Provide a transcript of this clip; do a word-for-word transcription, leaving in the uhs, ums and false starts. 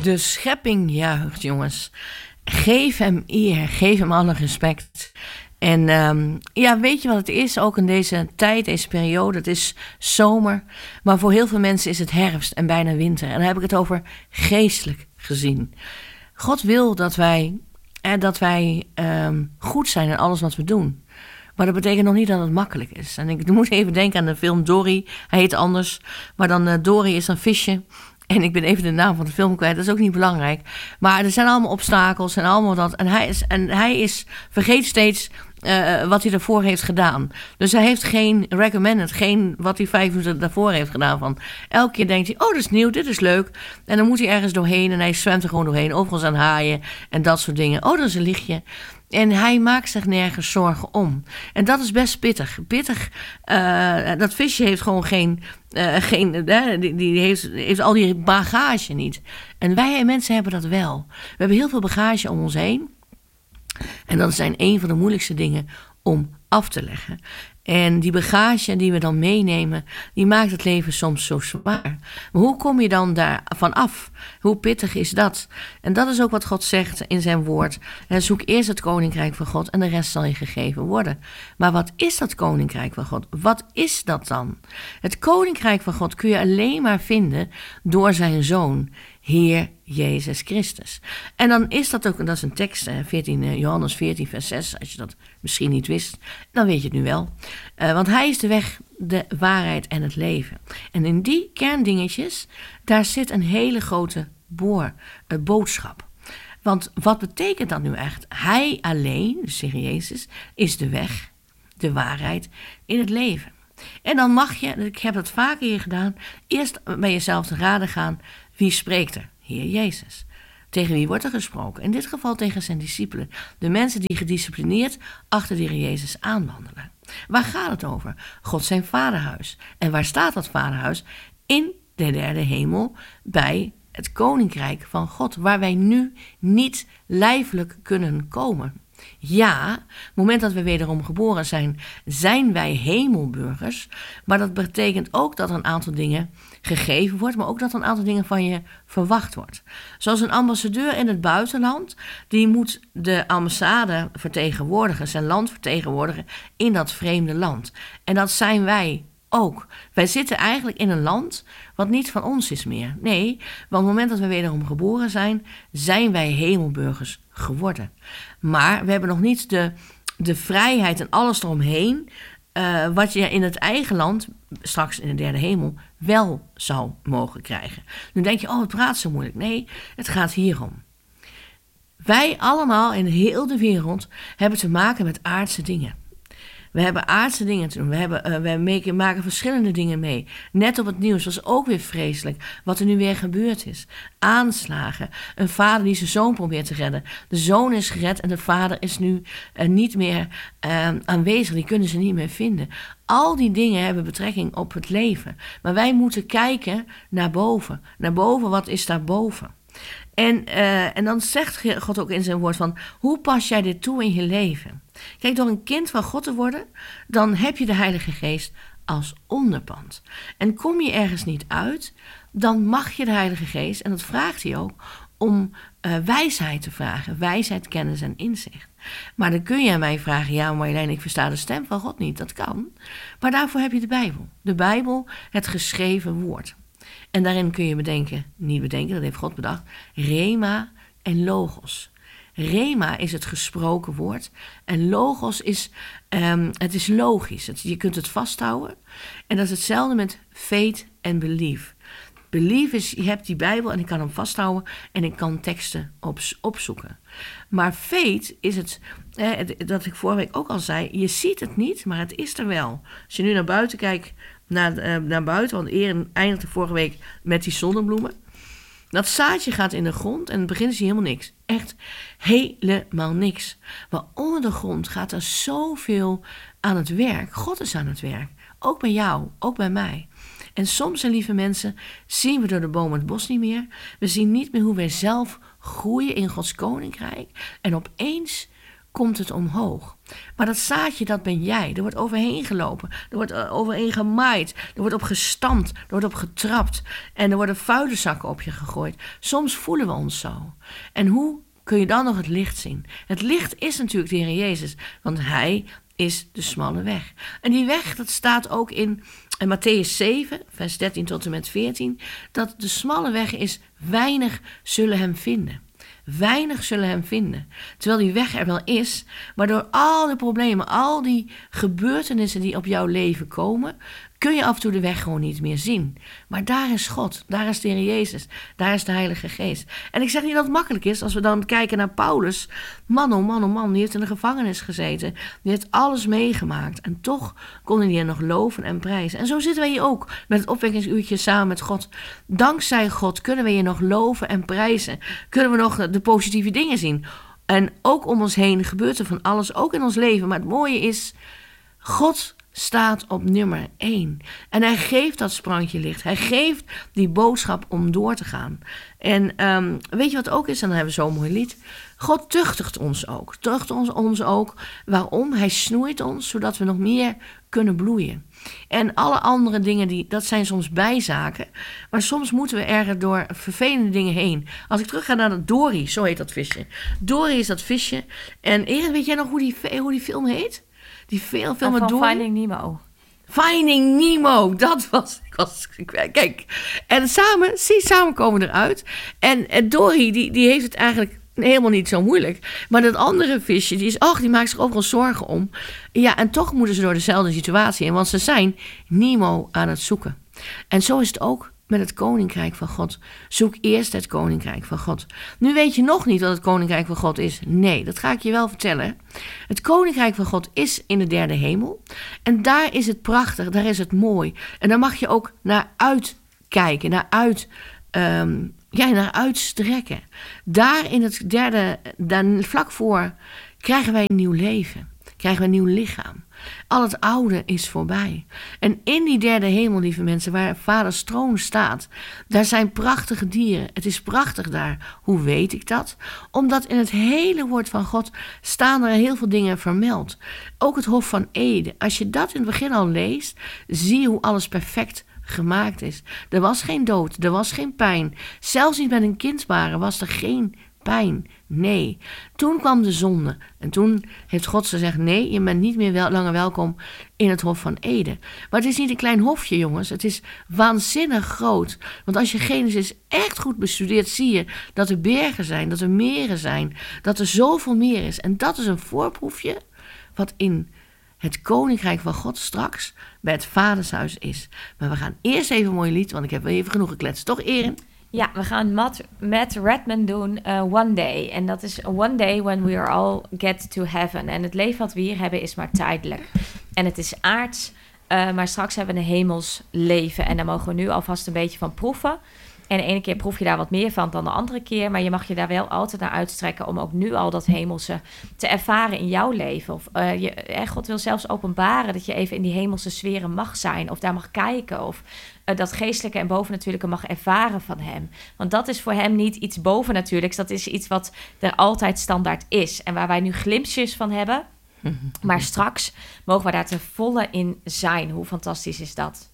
De schepping juicht, jongens. Geef hem eer, geef hem alle respect. En um, ja, weet je wat het is? Ook in deze tijd, deze periode, het is zomer. Maar voor heel veel mensen is het herfst en bijna winter. En dan heb ik het over geestelijk gezien. God wil dat wij, eh, dat wij um, goed zijn in alles wat we doen. Maar dat betekent nog niet dat het makkelijk is. En ik moet even denken aan de film Dory. Hij heet anders. Maar dan uh, Dory is een visje. En ik ben even de naam van de film kwijt. Dat is ook niet belangrijk. Maar er zijn allemaal obstakels en allemaal dat. En hij is, en hij is vergeet steeds uh, wat hij daarvoor heeft gedaan. Dus hij heeft geen recommended. Geen wat hij vijf minuten daarvoor heeft gedaan. Van elke keer denkt hij, oh, dat is nieuw, dit is leuk. En dan moet hij ergens doorheen. En hij zwemt er gewoon doorheen. Overigens aan haaien en dat soort dingen. Oh, dat is een lichtje. En hij maakt zich nergens zorgen om. En dat is best pittig. Pittig, uh, dat visje heeft gewoon geen... Uh, geen uh, die, die heeft, heeft al die bagage niet. En wij mensen hebben dat wel. We hebben heel veel bagage om ons heen. En dat zijn een van de moeilijkste dingen om af te leggen. En die bagage die we dan meenemen, die maakt het leven soms zo zwaar. Maar hoe kom je dan daarvan af? Hoe pittig is dat? En dat is ook wat God zegt in zijn woord. Zoek eerst het koninkrijk van God en de rest zal je gegeven worden. Maar wat is dat koninkrijk van God? Wat is dat dan? Het koninkrijk van God kun je alleen maar vinden door zijn zoon, Heer Jezus Christus. En dan is dat ook, en dat is een tekst, veertien, Johannes veertien vers zes, als je dat misschien niet wist, dan weet je het nu wel. Uh, want hij is de weg, de waarheid en het leven. En in die kerndingetjes, daar zit een hele grote boor, uh, boodschap. Want wat betekent dat nu echt? Hij alleen, dus Heer Jezus, is de weg, de waarheid in het leven. En dan mag je, ik heb dat vaker hier gedaan, eerst bij jezelf te raden gaan, wie spreekt er? Heer Jezus. Tegen wie wordt er gesproken? In dit geval tegen zijn discipelen. De mensen die gedisciplineerd achter de Heer Jezus aanwandelen. Waar gaat het over? God zijn vaderhuis. En waar staat dat vaderhuis? In de derde hemel bij het koninkrijk van God. Waar wij nu niet lijfelijk kunnen komen. Ja, op het moment dat we wederom geboren zijn, zijn wij hemelburgers. Maar dat betekent ook dat er een aantal dingen gegeven wordt, maar ook dat er een aantal dingen van je verwacht wordt. Zoals een ambassadeur in het buitenland, die moet de ambassade vertegenwoordigen, zijn land vertegenwoordigen in dat vreemde land. En dat zijn wij ook. Wij zitten eigenlijk in een land wat niet van ons is meer. Nee, want op het moment dat we wederom geboren zijn, zijn wij hemelburgers geworden. Maar we hebben nog niet de, de vrijheid en alles eromheen, uh, wat je in het eigen land, straks in de derde hemel, wel zou mogen krijgen. Nu denk je, oh, het praat zo moeilijk. Nee, het gaat hierom. Wij allemaal in heel de wereld hebben te maken met aardse dingen. We hebben aardse dingen te doen. We, hebben, uh, we maken, maken verschillende dingen mee. Net op het nieuws was ook weer vreselijk wat er nu weer gebeurd is. Aanslagen. Een vader die zijn zoon probeert te redden. De zoon is gered en de vader is nu uh, niet meer uh, aanwezig. Die kunnen ze niet meer vinden. Al die dingen hebben betrekking op het leven. Maar wij moeten kijken naar boven. Naar boven, wat is daar boven? En, uh, en dan zegt God ook in zijn woord van, hoe pas jij dit toe in je leven? Kijk, door een kind van God te worden, dan heb je de Heilige Geest als onderpand. En kom je ergens niet uit, dan mag je de Heilige Geest, en dat vraagt hij ook, om uh, wijsheid te vragen. Wijsheid, kennis en inzicht. Maar dan kun je aan mij vragen, ja Marjolein, ik versta de stem van God niet. Dat kan. Maar daarvoor heb je de Bijbel. De Bijbel, het geschreven woord. En daarin kun je bedenken, niet bedenken, dat heeft God bedacht, Rema en Logos. Rema is het gesproken woord en Logos is, um, het is logisch. Het, je kunt het vasthouden. En dat is hetzelfde met faith en belief. Belief is, je hebt die Bijbel en ik kan hem vasthouden en ik kan teksten op, opzoeken. Maar faith is het, eh, dat ik vorige week ook al zei, je ziet het niet, maar het is er wel. Als je nu naar buiten kijkt, naar, uh, naar buiten, want Erin eindigde vorige week met die zonnebloemen. Dat zaadje gaat in de grond en in het begin is helemaal niks. Echt helemaal niks. Maar onder de grond gaat er zoveel aan het werk. God is aan het werk. Ook bij jou, ook bij mij. En soms, lieve mensen, zien we door de boom het bos niet meer. We zien niet meer hoe wij zelf groeien in Gods koninkrijk. En opeens komt het omhoog. Maar dat zaadje, dat ben jij. Er wordt overheen gelopen. Er wordt overheen gemaaid. Er wordt op gestampt. Er wordt op getrapt. En er worden vuile zakken op je gegooid. Soms voelen we ons zo. En hoe kun je dan nog het licht zien? Het licht is natuurlijk de Heer Jezus. Want hij is de smalle weg. En die weg, dat staat ook in, in Matthäus zeven, vers dertien tot en met veertien. Dat de smalle weg is, weinig zullen hem vinden. Weinig zullen hem vinden. Terwijl die weg er wel is, maar door al de problemen, al die gebeurtenissen die op jouw leven komen, kun je af en toe de weg gewoon niet meer zien. Maar daar is God, daar is de Heer Jezus, daar is de Heilige Geest. En ik zeg niet dat het makkelijk is, als we dan kijken naar Paulus. Man, oh man, oh man, die heeft in de gevangenis gezeten. Die heeft alles meegemaakt. En toch kon hij er nog loven en prijzen. En zo zitten wij hier ook, met het opwekkingsuurtje samen met God. Dankzij God kunnen we hier nog loven en prijzen. Kunnen we nog de positieve dingen zien. En ook om ons heen gebeurt er van alles, ook in ons leven. Maar het mooie is, God staat op nummer één. En hij geeft dat sprankje licht. Hij geeft die boodschap om door te gaan. En um, weet je wat ook is? En dan hebben we zo'n mooi lied. God tuchtigt ons ook. Tuchtigt ons, ons ook. Waarom? Hij snoeit ons, zodat we nog meer kunnen bloeien. En alle andere dingen, die, dat zijn soms bijzaken. Maar soms moeten we ergens door vervelende dingen heen. Als ik terug ga naar dat Dory, zo heet dat visje. Dory is dat visje. En Erik, weet jij nog hoe die, hoe die film heet? Die film, film met Dory. Finding Nemo. Finding Nemo, dat was, ik was... Kijk, en samen, zie, samen komen we eruit. En, en Dory, die, die heeft het eigenlijk helemaal niet zo moeilijk. Maar dat andere visje, die is, ach, die maakt zich overal zorgen om. Ja, en toch moeten ze door dezelfde situatie heen, want ze zijn Nemo aan het zoeken. En zo is het ook met het Koninkrijk van God. Zoek eerst het Koninkrijk van God. Nu weet je nog niet wat het Koninkrijk van God is. Nee, dat ga ik je wel vertellen. Het Koninkrijk van God is in de derde hemel. En daar is het prachtig, daar is het mooi. En daar mag je ook naar uitkijken, naar uit... Um, ja, naar uitstrekken. Daar in het derde, daar vlak voor, krijgen wij een nieuw leven. Krijgen we een nieuw lichaam. Al het oude is voorbij. En in die derde hemel, lieve mensen, waar vaders troon staat, daar zijn prachtige dieren. Het is prachtig daar. Hoe weet ik dat? Omdat in het hele woord van God staan er heel veel dingen vermeld. Ook het Hof van Eden. Als je dat in het begin al leest, zie je hoe alles perfect gemaakt is. Er was geen dood, er was geen pijn. Zelfs niet met een kindbare was er geen pijn. Nee. Toen kwam de zonde. En toen heeft God gezegd, nee, je bent niet meer wel, langer welkom in het Hof van Eden. Maar het is niet een klein hofje, jongens. Het is waanzinnig groot. Want als je Genesis echt goed bestudeert, zie je dat er bergen zijn, dat er meren zijn, dat er zoveel meer is. En dat is een voorproefje wat in het Koninkrijk van God straks bij het Vadershuis is. Maar we gaan eerst even een mooi lied, want ik heb wel even genoeg gekletst. Toch, Erin? Ja, we gaan Matt, Matt Redman doen, uh, One Day. En dat is One Day when we are all get to heaven. En het leven wat we hier hebben is maar tijdelijk. En het is aards, uh, maar straks hebben we een hemels leven. En daar mogen we nu alvast een beetje van proeven. En de ene keer proef je daar wat meer van dan de andere keer. Maar je mag je daar wel altijd naar uitstrekken om ook nu al dat hemelse te ervaren in jouw leven. Of uh, je, eh, God wil zelfs openbaren dat je even in die hemelse sferen mag zijn. Of daar mag kijken. Of uh, dat geestelijke en bovennatuurlijke mag ervaren van hem. Want dat is voor hem niet iets bovennatuurlijks. Dat is iets wat er altijd standaard is. En waar wij nu glimpsjes van hebben. Maar straks mogen we daar ten volle in zijn. Hoe fantastisch is dat?